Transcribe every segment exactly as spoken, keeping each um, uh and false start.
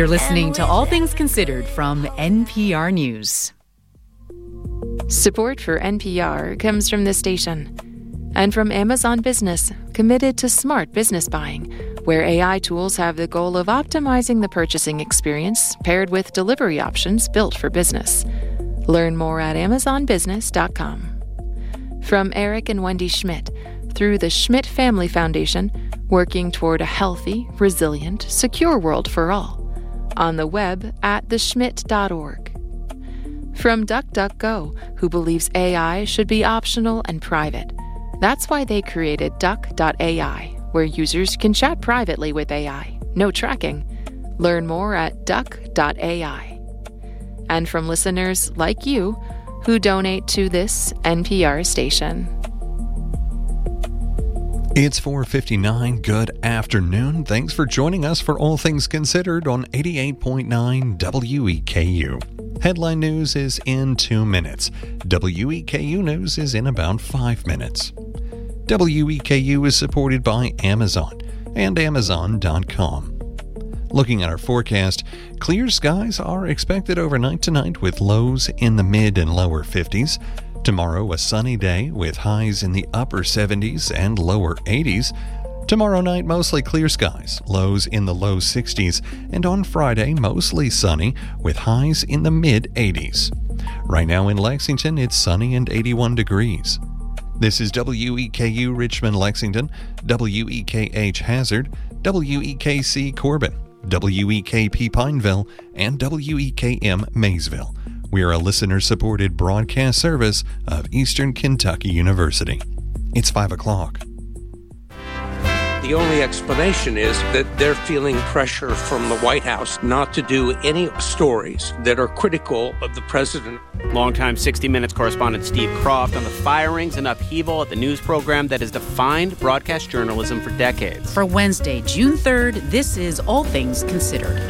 You're listening to All Things Considered from N P R News. Support for N P R comes from this station and from Amazon Business, committed to smart business buying, where A I tools have the goal of optimizing the purchasing experience paired with delivery options built for business. Learn more at amazon business dot com. From Eric and Wendy Schmidt, through the Schmidt Family Foundation, working toward a healthy, resilient, secure world for all. On the web at the schmidt dot org. From DuckDuckGo, who believes A I should be optional and private. That's why they created duck dot A I, where users can chat privately with A I. No tracking. Learn more at duck dot A I. And from listeners like you, who donate to this N P R station. It's four fifty-nine. Good afternoon. Thanks for joining us for All Things Considered on eighty-eight point nine W E K U. Headline news is in two minutes. W E K U news is in about five minutes. W E K U is supported by Amazon and amazon dot com. Looking at our forecast, clear skies are expected overnight tonight with lows in the mid and lower fifties. Tomorrow, a sunny day with highs in the upper seventies and lower eighties. Tomorrow night, mostly clear skies, lows in the low sixties. And on Friday, mostly sunny with highs in the mid eighties. Right now in Lexington, it's sunny and eighty-one degrees. This is W E K U Richmond, Lexington, W E K H Hazard, W E K C Corbin, W E K P Pineville, and W E K M Maysville. We are a listener-supported broadcast service of Eastern Kentucky University. It's five o'clock. The only explanation is that they're feeling pressure from the White House not to do any stories that are critical of the president. Longtime sixty minutes correspondent Steve Croft on the firings and upheaval at the news program that has defined broadcast journalism for decades. For Wednesday, June third, this is All Things Considered.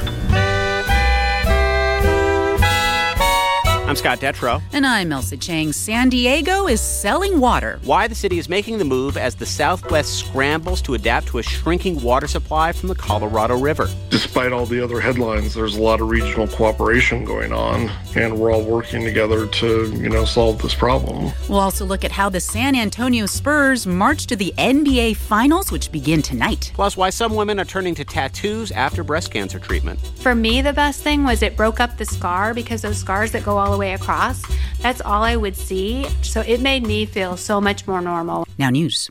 I'm Scott Detrow. And I'm Elsa Chang. San Diego is selling water. Why the city is making the move as the Southwest scrambles to adapt to a shrinking water supply from the Colorado River. Despite all the other headlines, there's a lot of regional cooperation going on, and we're all working together to, you know, solve this problem. We'll also look at how the San Antonio Spurs march to the N B A Finals, which begin tonight. Plus, why some women are turning to tattoos after breast cancer treatment. For me, the best thing was it broke up the scar, because those scars that go all the way across, that's all I would see. So it made me feel so much more normal. Now news.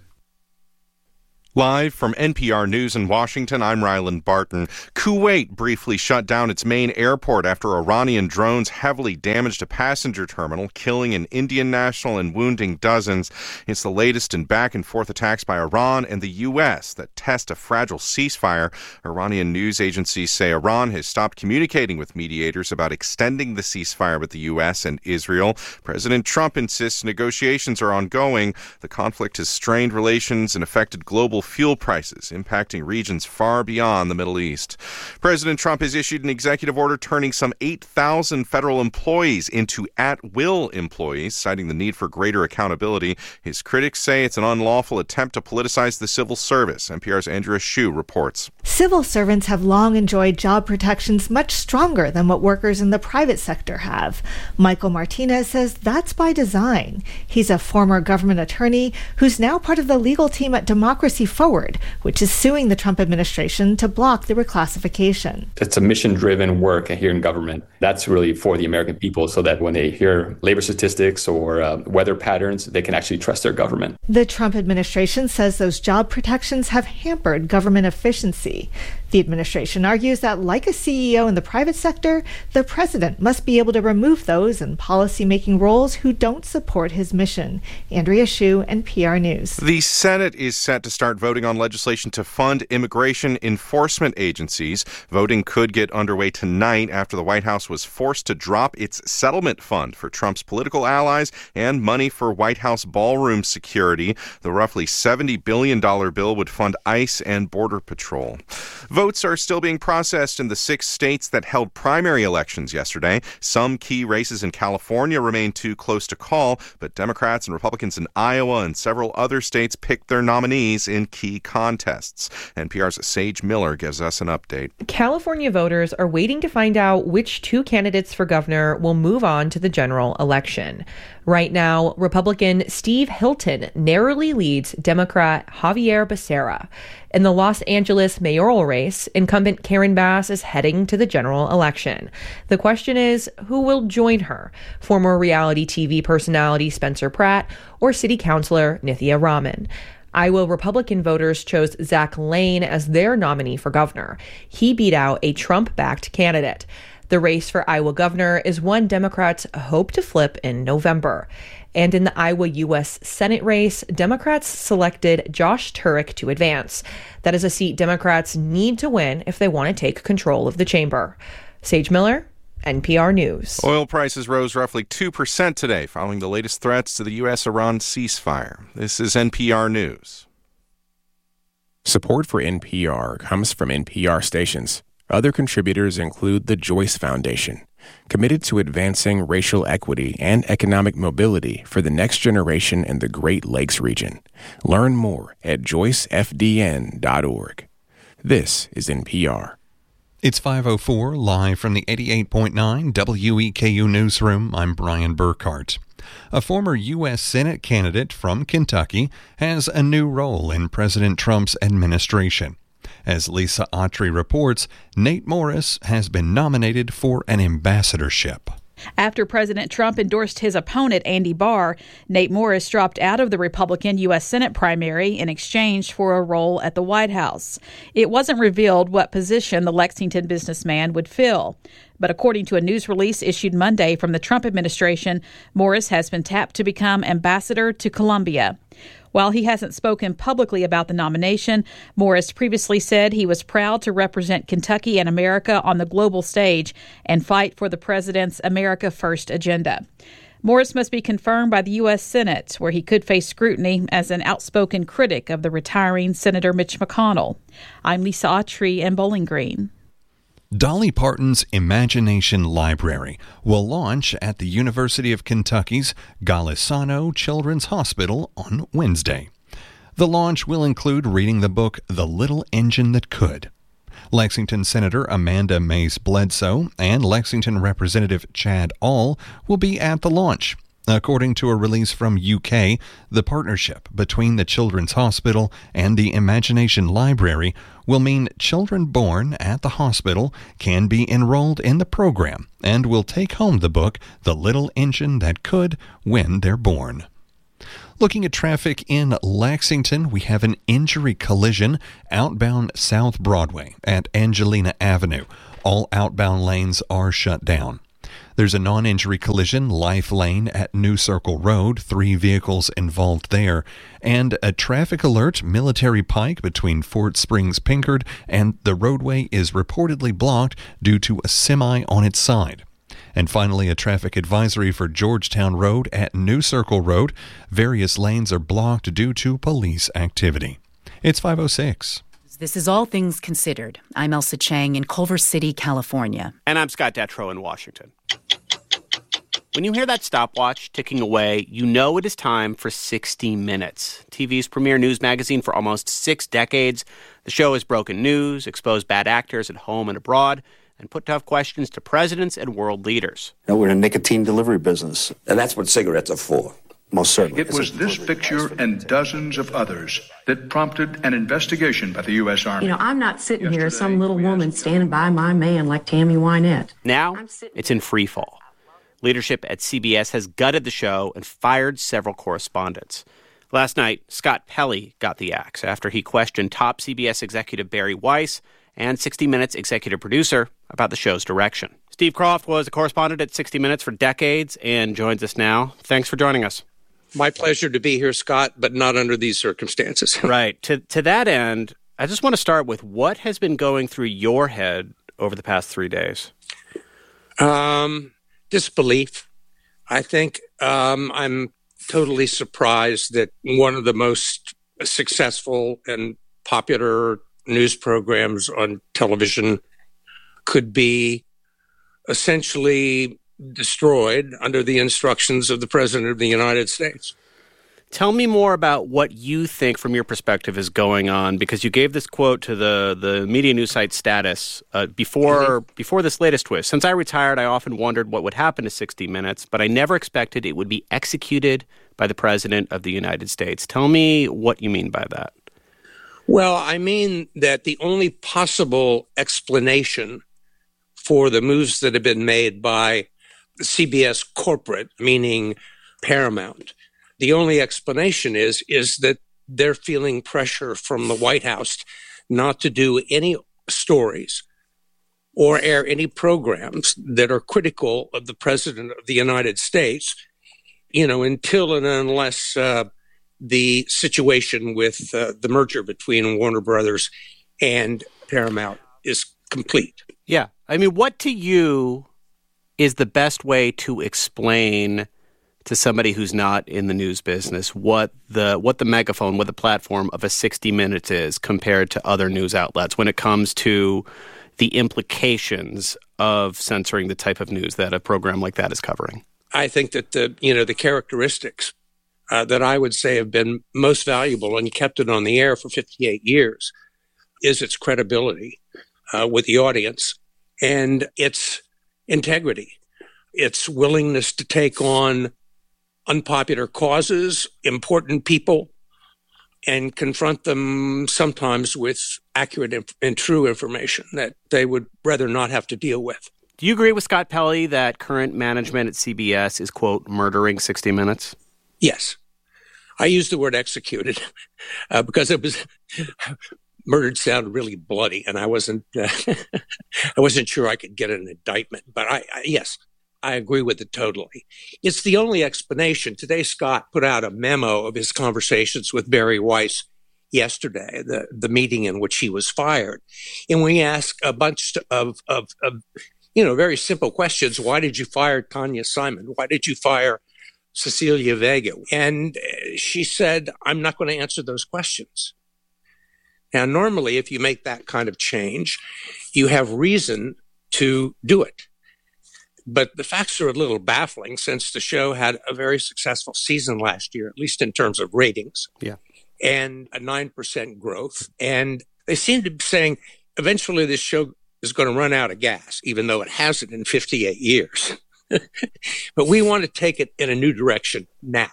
Live from N P R News in Washington, I'm Ryland Barton. Kuwait briefly shut down its main airport after Iranian drones heavily damaged a passenger terminal, killing an Indian national and wounding dozens. It's the latest in back-and-forth attacks by Iran and the U S that test a fragile ceasefire. Iranian news agencies say Iran has stopped communicating with mediators about extending the ceasefire with the U S and Israel. President Trump insists negotiations are ongoing. The conflict has strained relations and affected global fuel prices, impacting regions far beyond the Middle East. President Trump has issued an executive order turning some eight thousand federal employees into at-will employees, citing the need for greater accountability. His critics say it's an unlawful attempt to politicize the civil service. N P R's Andrea Hsu reports. Civil servants have long enjoyed job protections much stronger than what workers in the private sector have. Michael Martinez says that's by design. He's a former government attorney who's now part of the legal team at Democracy Forward, which is suing the Trump administration to block the reclassification. It's a mission-driven work here in government. That's really for the American people, so that when they hear labor statistics or uh, weather patterns, they can actually trust their government. The Trump administration says those job protections have hampered government efficiency. The administration argues that, like a C E O in the private sector, the president must be able to remove those in policy-making roles who don't support his mission. Andrea Hsu, N P R News. The Senate is set to start voting on legislation to fund immigration enforcement agencies. Voting could get underway tonight after the White House was forced to drop its settlement fund for Trump's political allies and money for White House ballroom security. The roughly seventy billion dollars bill would fund ICE and Border Patrol. Votes are still being processed in the six states that held primary elections yesterday. Some key races in California remain too close to call, but Democrats and Republicans in Iowa and several other states picked their nominees in key contests. N P R's Sage Miller gives us an update. California voters are waiting to find out which two candidates for governor will move on to the general election. Right now, Republican Steve Hilton narrowly leads Democrat Javier Becerra. In the Los Angeles mayoral race, incumbent Karen Bass is heading to the general election. The question is, who will join her? Former reality T V personality Spencer Pratt or city councilor Nithya Raman? Iowa Republican voters chose Zach Lane as their nominee for governor. He beat out a Trump-backed candidate. The race for Iowa governor is one Democrats hope to flip in November. And in the Iowa U S Senate race, Democrats selected Josh Turek to advance. That is a seat Democrats need to win if they want to take control of the chamber. Sage Miller, N P R News. Oil prices rose roughly two percent today following the latest threats to the U S Iran ceasefire. This is N P R News. Support for N P R comes from N P R stations. Other contributors include the Joyce Foundation, committed to advancing racial equity and economic mobility for the next generation in the Great Lakes region. Learn more at joyce f d n dot org. This is N P R. It's five oh four, live from the eighty-eight point nine W E K U newsroom. I'm Brian Burkhart. A former U S Senate candidate from Kentucky has a new role in President Trump's administration. As Lisa Autry reports, Nate Morris has been nominated for an ambassadorship. After President Trump endorsed his opponent, Andy Barr, Nate Morris dropped out of the Republican U S Senate primary in exchange for a role at the White House. It wasn't revealed what position the Lexington businessman would fill. But according to a news release issued Monday from the Trump administration, Morris has been tapped to become ambassador to Colombia. While he hasn't spoken publicly about the nomination, Morris previously said he was proud to represent Kentucky and America on the global stage and fight for the president's America First agenda. Morris must be confirmed by the U S Senate, where he could face scrutiny as an outspoken critic of the retiring Senator Mitch McConnell. I'm Lisa Autry in Bowling Green. Dolly Parton's Imagination Library will launch at the University of Kentucky's Golisano Children's Hospital on Wednesday. The launch will include reading the book The Little Engine That Could. Lexington Senator Amanda Mace Bledsoe and Lexington Representative Chad All will be at the launch. According to a release from U K, the partnership between the Children's Hospital and the Imagination Library will mean children born at the hospital can be enrolled in the program and will take home the book The Little Engine That Could when they're born. Looking at traffic in Lexington, we have an injury collision outbound South Broadway at Angelina Avenue. All outbound lanes are shut down. There's a non-injury collision, Life Lane at New Circle Road, three vehicles involved there, and a traffic alert, Military Pike between Fort Springs Pinkard, and the roadway is reportedly blocked due to a semi on its side. And finally, a traffic advisory for Georgetown Road at New Circle Road. Various lanes are blocked due to police activity. It's five oh six. This is All Things Considered. I'm Elsa Chang in Culver City, California. And I'm Scott Detrow in Washington. When you hear that stopwatch ticking away, you know it is time for sixty minutes, T V's premier news magazine for almost six decades. The show has broken news, exposed bad actors at home and abroad, and put tough questions to presidents and world leaders. You know, we're in a nicotine delivery business, and that's what cigarettes are for. Most certainly. It was this picture and dozens of others that prompted an investigation by the U S Army. You know, I'm not sitting Yesterday, here as some little woman standing by my man like Tammy Wynette. Now, it's in free fall. Leadership at C B S has gutted the show and fired several correspondents. Last night, Scott Pelley got the axe after he questioned top C B S executive Barry Weiss and sixty minutes executive producer about the show's direction. Steve Kroft was a correspondent at sixty minutes for decades and joins us now. Thanks for joining us. My pleasure to be here, Scott, but not under these circumstances. Right. To to that end, I just want to start with what has been going through your head over the past three days? Um, disbelief. I think um, I'm totally surprised that one of the most successful and popular news programs on television could be essentially destroyed under the instructions of the President of the United States. Tell me more about what you think, from your perspective, is going on, because you gave this quote to the, the media news site Status uh, before mm-hmm. before this latest twist. Since I retired, I often wondered what would happen to sixty minutes, but I never expected it would be executed by the President of the United States. Tell me what you mean by that. Well, I mean that the only possible explanation for the moves that have been made by C B S corporate, meaning Paramount, the only explanation is, is that they're feeling pressure from the White House not to do any stories or air any programs that are critical of the President of the United States, you know, until and unless uh, the situation with uh, the merger between Warner Brothers and Paramount is complete. Yeah. I mean, what to you is the best way to explain to somebody who's not in the news business what the what the megaphone, what the platform of a sixty minutes is compared to other news outlets when it comes to the implications of censoring the type of news that a program like that is covering? I think that the you know the characteristics uh, that I would say have been most valuable and kept it on the air for fifty-eight years is its credibility uh, with the audience and its integrity, its willingness to take on unpopular causes, important people, and confront them sometimes with accurate inf- and true information that they would rather not have to deal with. Do you agree with Scott Pelley that current management at C B S is, quote, murdering sixty minutes? Yes. I used the word executed uh, because it was murdered sounded really bloody, and I wasn't uh, I wasn't sure I could get an indictment. But I, I yes. I agree with it totally. It's the only explanation. Today, Scott put out a memo of his conversations with Barry Weiss yesterday, the, the meeting in which he was fired. And we asked a bunch of, of, of, you know, very simple questions. Why did you fire Tanya Simon? Why did you fire Cecilia Vega? And she said, I'm not going to answer those questions. Now, normally, if you make that kind of change, you have reason to do it. But the facts are a little baffling since the show had a very successful season last year, at least in terms of ratings. Yeah. And a nine percent growth. And they seem to be saying eventually this show is going to run out of gas, even though it hasn't in fifty-eight years. But we want to take it in a new direction now,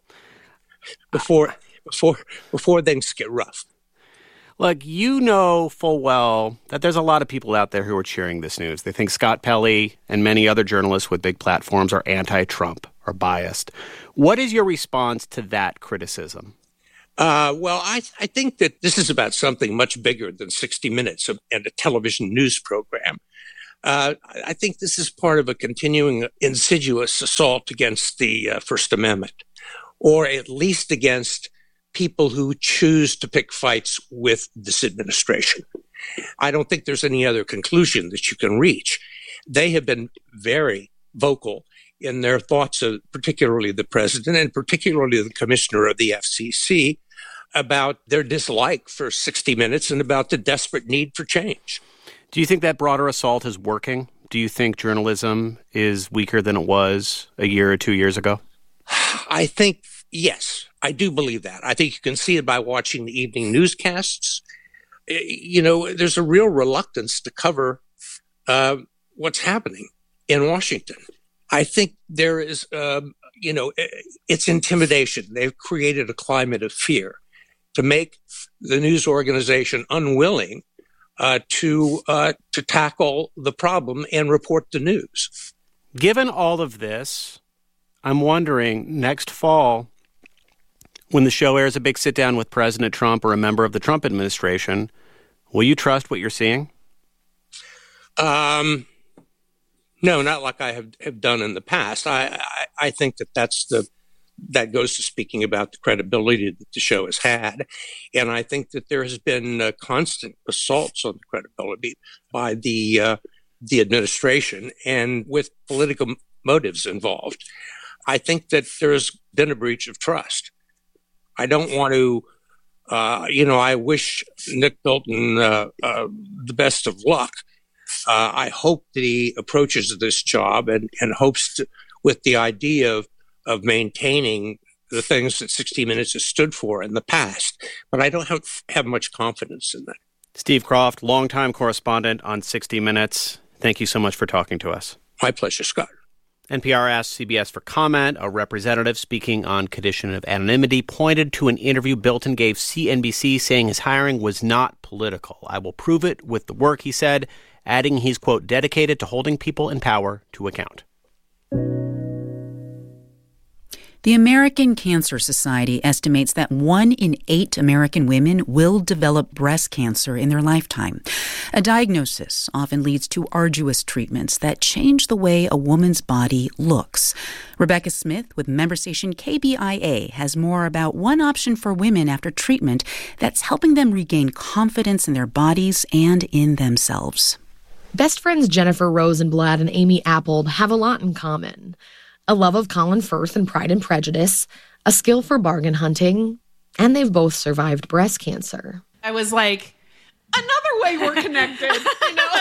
before, before, before things get rough. Look, you know full well that there's a lot of people out there who are cheering this news. They think Scott Pelley and many other journalists with big platforms are anti-Trump or biased. What is your response to that criticism? Uh, well, I, I think that this is about something much bigger than sixty minutes of, and a television news program. Uh, I think this is part of a continuing insidious assault against the uh, First Amendment, or at least against people who choose to pick fights with this administration. I don't think there's any other conclusion that you can reach. They have been very vocal in their thoughts of particularly the president and particularly the commissioner of the F C C about their dislike for sixty minutes and about the desperate need for change. Do you think that broader assault is working? Do you think journalism is weaker than it was a year or two years ago? I think, yes. I do believe that. I think you can see it by watching the evening newscasts. You know, there's a real reluctance to cover uh, what's happening in Washington. I think there is, um, you know, it's intimidation. They've created a climate of fear to make the news organization unwilling uh, to uh, to tackle the problem and report the news. Given all of this, I'm wondering, next fall, when the show airs a big sit-down with President Trump or a member of the Trump administration, will you trust what you're seeing? Um, no, not like I have, have done in the past. I, I, I think that that's the that goes to speaking about the credibility that the show has had. And I think that there has been uh, constant assaults on the credibility by the uh, the administration and with political motives involved. I think that there's been a breach of trust. I don't want to, uh, you know, I wish Nick Bilton uh, uh, the best of luck. Uh, I hope that he approaches this job and, and hopes to, with the idea of, of maintaining the things that sixty minutes has stood for in the past, but I don't have, have much confidence in that. Steve Kroft, longtime correspondent on sixty minutes. Thank you so much for talking to us. My pleasure, Scott. N P R asked C B S for comment. A representative speaking on condition of anonymity pointed to an interview Bilton gave C N B C saying his hiring was not political. I will prove it with the work, he said, adding he's, quote, dedicated to holding people in power to account. The American Cancer Society estimates that one in eight American women will develop breast cancer in their lifetime. A diagnosis often leads to arduous treatments that change the way a woman's body looks. Rebecca Smith with member station K B I A has more about one option for women after treatment that's helping them regain confidence in their bodies and in themselves. Best friends Jennifer Rosenblatt and Amy Appold have a lot in common. A love of Colin Firth and Pride and Prejudice, a skill for bargain hunting, and they've both survived breast cancer. I was like, another way we're connected, you know?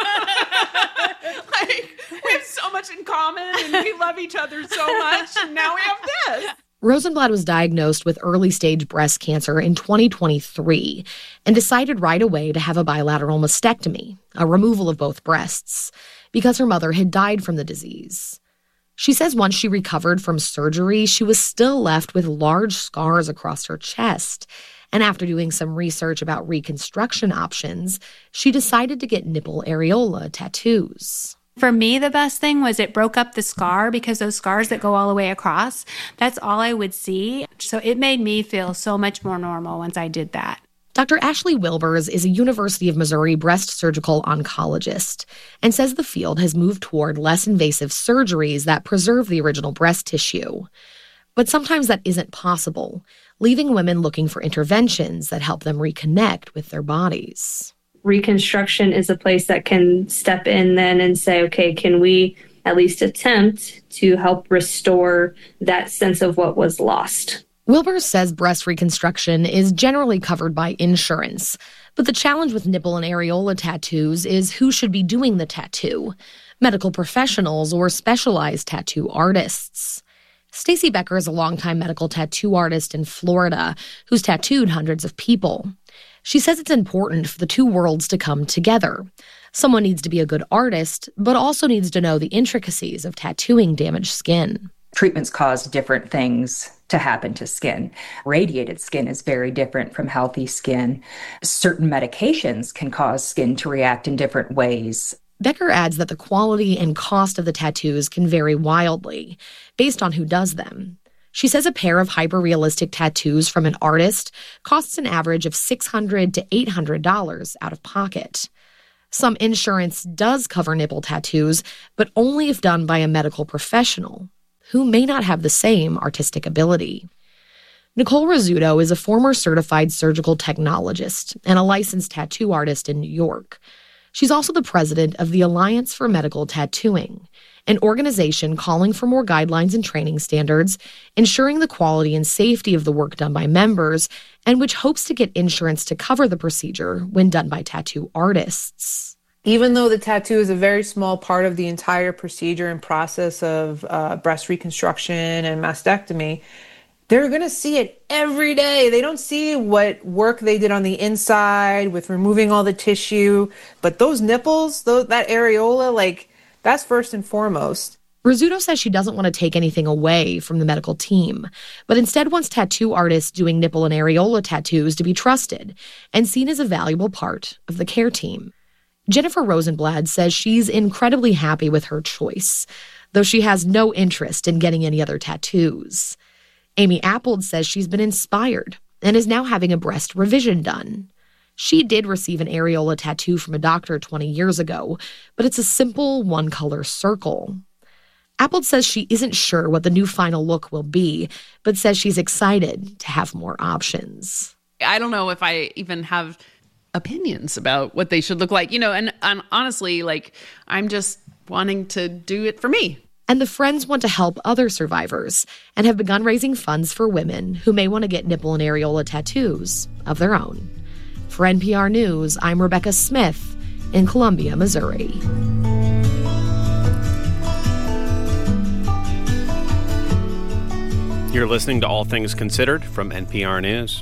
Like, we have so much in common, and we love each other so much, and now we have this. Rosenblatt was diagnosed with early-stage breast cancer in twenty twenty-three and decided right away to have a bilateral mastectomy, a removal of both breasts, because her mother had died from the disease. She says once she recovered from surgery, she was still left with large scars across her chest. And after doing some research about reconstruction options, she decided to get nipple areola tattoos. For me, the best thing was it broke up the scar because those scars that go all the way across, that's all I would see. So it made me feel so much more normal once I did that. Doctor Ashley Wilbers is a University of Missouri breast surgical oncologist and says the field has moved toward less invasive surgeries that preserve the original breast tissue. But sometimes that isn't possible, leaving women looking for interventions that help them reconnect with their bodies. Reconstruction is a place that can step in then and say, okay, can we at least attempt to help restore that sense of what was lost? Wilbur says breast reconstruction is generally covered by insurance, but the challenge with nipple and areola tattoos is who should be doing the tattoo, medical professionals or specialized tattoo artists. Stacey Becker is a longtime medical tattoo artist in Florida who's tattooed hundreds of people. She says it's important for the two worlds to come together. Someone needs to be a good artist, but also needs to know the intricacies of tattooing damaged skin. Treatments cause different things to happen to skin. Radiated skin is very different from healthy skin. Certain medications can cause skin to react in different ways. Becker adds that the quality and cost of the tattoos can vary wildly based on who does them. She says a pair of hyper-realistic tattoos from an artist costs an average of six hundred dollars to eight hundred dollars out of pocket. Some insurance does cover nipple tattoos, but only if done by a medical professional who may not have the same artistic ability. Nicole Rizzuto is a former certified surgical technologist and a licensed tattoo artist in New York. She's also the president of the Alliance for Medical Tattooing, an organization calling for more guidelines and training standards, ensuring the quality and safety of the work done by members, and which hopes to get insurance to cover the procedure when done by tattoo artists. Even though the tattoo is a very small part of the entire procedure and process of uh, breast reconstruction and mastectomy, they're going to see it every day. They don't see what work they did on the inside with removing all the tissue. But those nipples, those, that areola, like, that's first and foremost. Rizzuto says she doesn't want to take anything away from the medical team, but instead wants tattoo artists doing nipple and areola tattoos to be trusted and seen as a valuable part of the care team. Jennifer Rosenblatt says she's incredibly happy with her choice, though she has no interest in getting any other tattoos. Amy Appold says she's been inspired and is now having a breast revision done. She did receive an areola tattoo from a doctor twenty years ago, but it's a simple one-color circle. Appold says she isn't sure what the new final look will be, but says she's excited to have more options. I don't know if I even have opinions about what they should look like, you know, and, and honestly, like, I'm just wanting to do it for me. And the Friends want to help other survivors and have begun raising funds for women who may want to get nipple and areola tattoos of their own. For N P R News, I'm Rebecca Smith in Columbia, Missouri. You're listening to All Things Considered from N P R News.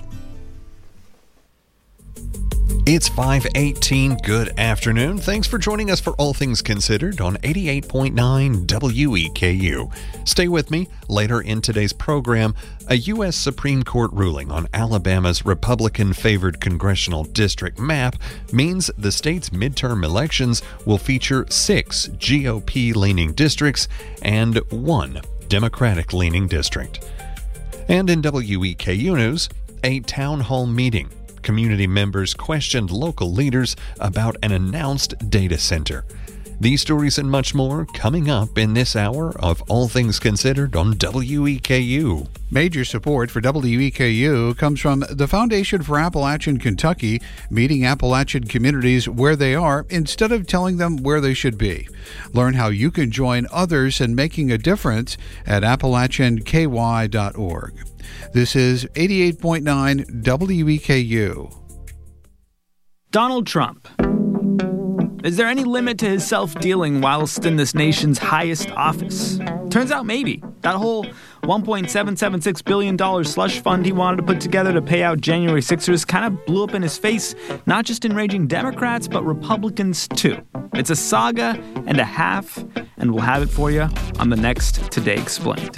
It's five eighteen. Good afternoon. Thanks for joining us for All Things Considered on eighty-eight point nine W E K U. Stay with me. Later in today's program, a U S Supreme Court ruling on Alabama's Republican-favored congressional district map means the state's midterm elections will feature six G O P-leaning districts and one Democratic-leaning district. And in W E K U News, a town hall meeting. Community members questioned local leaders about an announced data center. These stories and much more coming up in this hour of All Things Considered on W E K U. Major support for W E K U comes from the Foundation for Appalachian Kentucky, meeting Appalachian communities where they are instead of telling them where they should be. Learn how you can join others in making a difference at appalachian k y dot org. This is eighty-eight point nine W E K U. Donald Trump. Is there any limit to his self-dealing whilst in this nation's highest office? Turns out maybe. That whole one point seven seven six billion dollars slush fund he wanted to put together to pay out January sixers kind of blew up in his face, not just enraging Democrats, but Republicans too. It's a saga and a half, and we'll have it for you on the next Today Explained.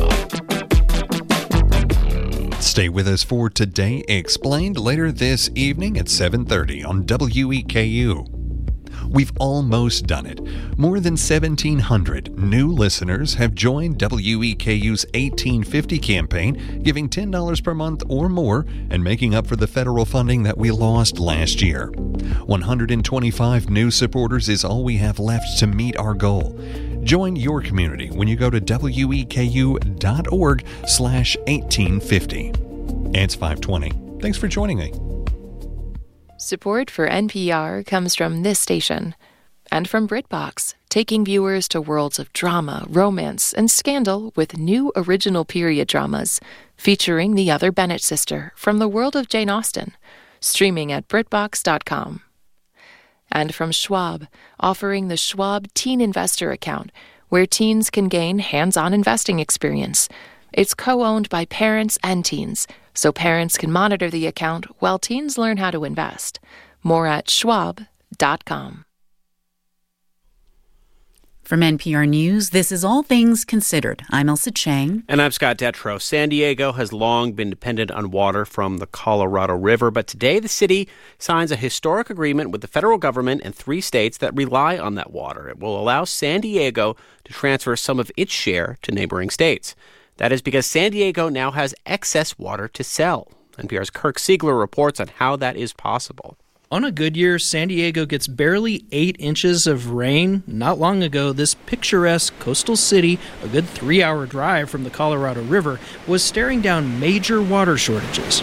Stay with us for Today Explained later this evening at seven thirty on W E K U. We've almost done it. More than seventeen hundred new listeners have joined W E K U's eighteen fifty campaign, giving ten dollars per month or more and making up for the federal funding that we lost last year. one hundred twenty-five new supporters is all we have left to meet our goal. Join your community when you go to W E K U dot org slash eighteen fifty. It's five twenty. Thanks for joining me. Support for N P R comes from this station and from BritBox, taking viewers to worlds of drama, romance, and scandal with new original period dramas featuring the other Bennett sister from the world of Jane Austen, streaming at britbox dot com. And from Schwab, offering the Schwab Teen Investor Account, where teens can gain hands-on investing experience. It's co-owned by parents and teens, so parents can monitor the account while teens learn how to invest. More at schwab dot com. From N P R News, this is All Things Considered. I'm Elsa Chang. And I'm Scott Detrow. San Diego has long been dependent on water from the Colorado River, but today the city signs a historic agreement with the federal government and three states that rely on that water. It will allow San Diego to transfer some of its share to neighboring states. That is because San Diego now has excess water to sell. N P R's Kirk Siegler reports on how that is possible. On a good year, San Diego gets barely eight inches of rain. Not long ago, this picturesque coastal city, a good three-hour drive from the Colorado River, was staring down major water shortages.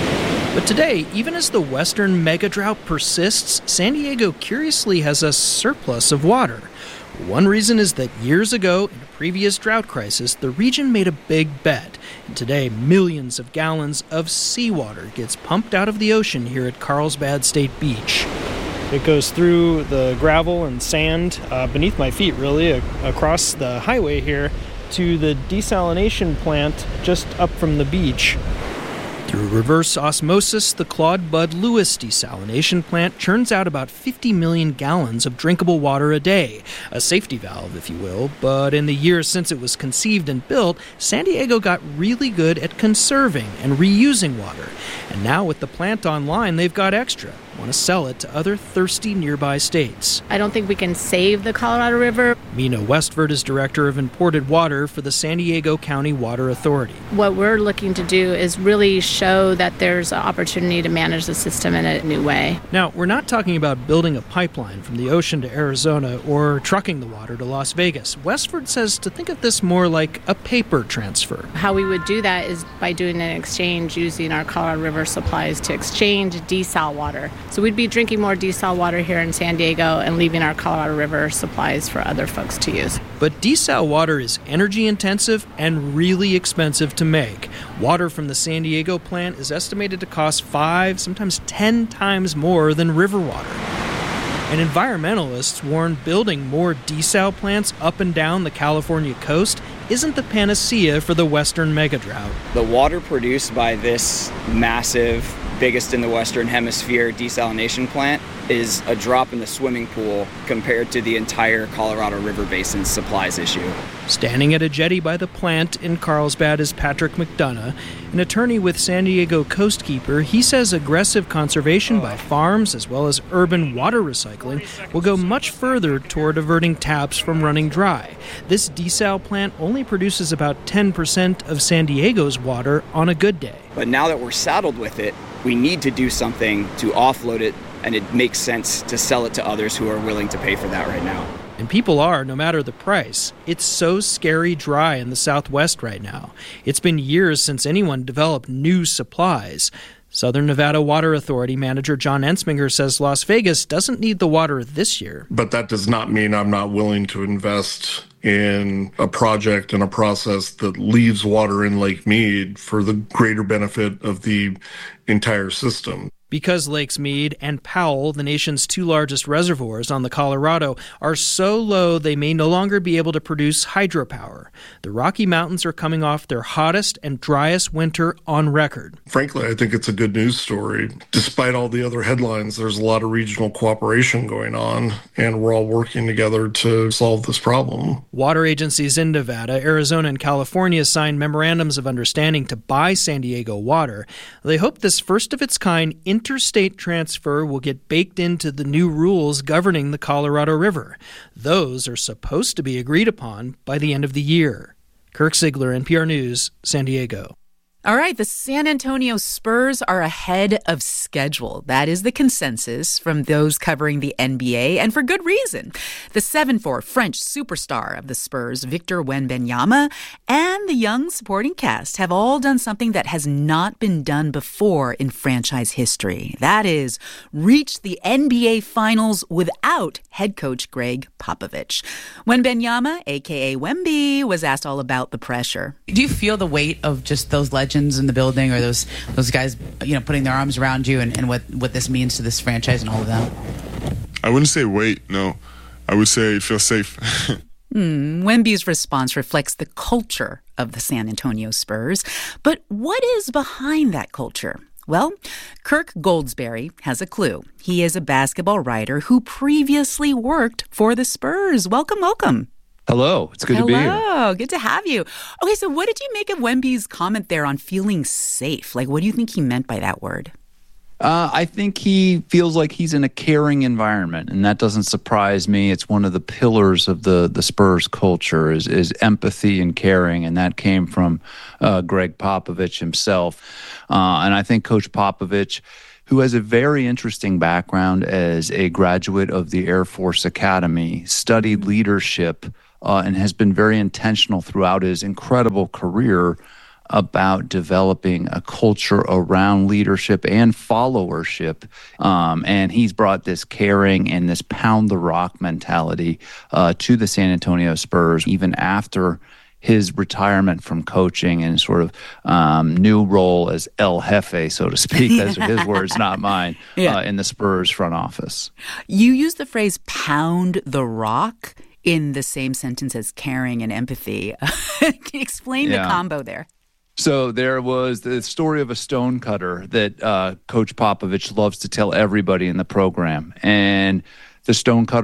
But today, even as the western mega-drought persists, San Diego curiously has a surplus of water. One reason is that years ago, in a previous drought crisis, the region made a big bet. And today, millions of gallons of seawater gets pumped out of the ocean here at Carlsbad State Beach. It goes through the gravel and sand uh, beneath my feet, really, a- across the highway here to the desalination plant just up from the beach. Through reverse osmosis, the Claude Bud Lewis desalination plant churns out about fifty million gallons of drinkable water a day, a safety valve, if you will. But in the years since it was conceived and built, San Diego got really good at conserving and reusing water. And now with the plant online, they've got extra. Want to sell it to other thirsty nearby states. I don't think we can save the Colorado River. Mina Westford is director of imported water for the San Diego County Water Authority. What we're looking to do is really show that there's an opportunity to manage the system in a new way. Now, we're not talking about building a pipeline from the ocean to Arizona or trucking the water to Las Vegas. Westford says to think of this more like a paper transfer. How we would do that is by doing an exchange using our Colorado River supplies to exchange desal water. So we'd be drinking more desal water here in San Diego and leaving our Colorado River supplies for other folks to use. But desal water is energy intensive and really expensive to make. Water from the San Diego plant is estimated to cost five, sometimes ten times more than river water. And environmentalists warn building more desal plants up and down the California coast isn't the panacea for the western megadrought. The water produced by this massive, biggest in the Western Hemisphere desalination plant is a drop in the swimming pool compared to the entire Colorado River Basin's supplies issue. Standing at a jetty by the plant in Carlsbad is Patrick McDonough, an attorney with San Diego Coastkeeper. He says aggressive conservation by farms as well as urban water recycling will go much further toward averting taps from running dry. This desal plant only produces about ten percent of San Diego's water on a good day. But now that we're saddled with it, we need to do something to offload it, and it makes sense to sell it to others who are willing to pay for that right now. And people are, no matter the price. It's so scary dry in the Southwest right now. It's been years since anyone developed new supplies. Southern Nevada Water Authority manager John Ensminger says Las Vegas doesn't need the water this year. But that does not mean I'm not willing to invest in a project and a process that leaves water in Lake Mead for the greater benefit of the entire system. Because Lakes Mead and Powell, the nation's two largest reservoirs on the Colorado, are so low they may no longer be able to produce hydropower. The Rocky Mountains are coming off their hottest and driest winter on record. Frankly, I think it's a good news story. Despite all the other headlines, there's a lot of regional cooperation going on, and we're all working together to solve this problem. Water agencies in Nevada, Arizona, and California signed memorandums of understanding to buy San Diego water. They hope this first-of-its-kind interstate transfer will get baked into the new rules governing the Colorado River. Those are supposed to be agreed upon by the end of the year. Kirk Ziegler, N P R News, San Diego. All right, the San Antonio Spurs are ahead of schedule. That is the consensus from those covering the N B A, and for good reason. The seven four French superstar of the Spurs, Victor Wembanyama, and the young supporting cast have all done something that has not been done before in franchise history. That is, reach the N B A Finals without head coach Greg Popovich. Wembanyama, a k a. Wemby, was asked all about the pressure. Do you feel the weight of just those legends in the building, or those those guys, you know, putting their arms around you, and, and what, what this means to this franchise and all of that? I wouldn't say wait, no. I would say it feels safe. mm, Wemby's response reflects the culture of the San Antonio Spurs. But what is behind that culture? Well, Kirk Goldsberry has a clue. He is a basketball writer who previously worked for the Spurs. Welcome, welcome. Hello. It's good Hello. to be here. Hello. Good to have you. Okay, so what did you make of Wemby's comment there on feeling safe? Like, what do you think he meant by that word? Uh, I think he feels like he's in a caring environment, and that doesn't surprise me. It's one of the pillars of the, the Spurs culture is, is empathy and caring, and that came from uh, Greg Popovich himself. Uh, and I think Coach Popovich, who has a very interesting background as a graduate of the Air Force Academy, studied leadership, Uh, and has been very intentional throughout his incredible career about developing a culture around leadership and followership. Um, and he's brought this caring and this pound the rock mentality uh, to the San Antonio Spurs, even after his retirement from coaching and sort of um, new role as El Jefe, so to speak. Those are his words, not mine, yeah. uh, in the Spurs front office. You used the phrase pound the rock in the same sentence as caring and empathy. Can you explain yeah. the combo there? So there was the story of a stonecutter that uh, Coach Popovich loves to tell everybody in the program. And the stonecutter